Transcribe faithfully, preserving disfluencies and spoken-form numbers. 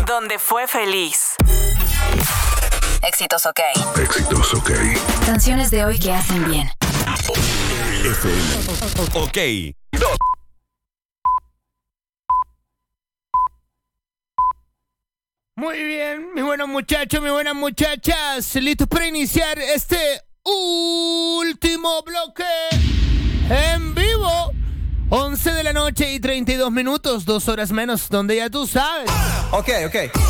donde fue feliz. Éxitos OK. Éxitos OK. Canciones de hoy que hacen bien. F M. OK. Muy bien, mis buenos muchachos, mis buenas muchachas, listos para iniciar este último bloque en vivo. once de la noche y treinta y dos minutos, dos horas menos, donde ya tú sabes. Ok, ok.